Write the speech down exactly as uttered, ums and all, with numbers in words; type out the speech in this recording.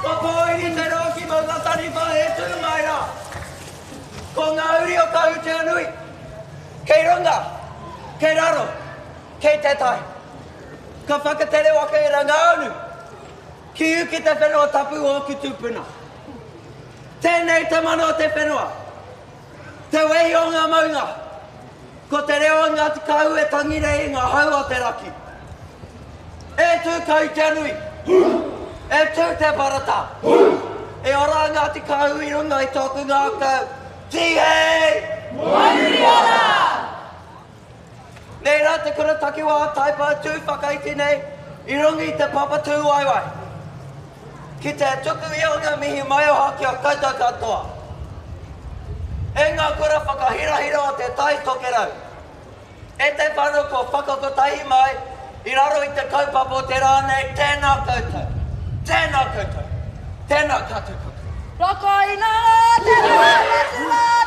Ko poiri te roki mo ngatari pa e tū mai rā. Ko ngā uri o kahu te anui. Kei runga, kei raro, kei te tai. Ka whakatere waka e ranga anu. Ki uki te whenua tapu o ki tūpuna. Tēnei te mano o te whenua. Te wehi o ngā maunga. Ko te reo ngā te kahu e tangire i ngā hau o te raki. E tū kahu te anui. E tū te parata. E ora ngā te kahu i runga i tōku ngā kau. Tihei! Moanuri ora! Nei rā te kura taki wā taipa tū whakaiti nei i rungi te papa tū waiwai. Ki te tuku i o ngā mihi mai o haki o koutou katoa. E ngā kura whakahirahira o te tai tokerau. E te whanu ko whakakotahi mai i raro i te kaupapa o te rānei tēnā koutou. Tēnā koutou. Tēnā katoa koutou. Roko ina te rā, te rā!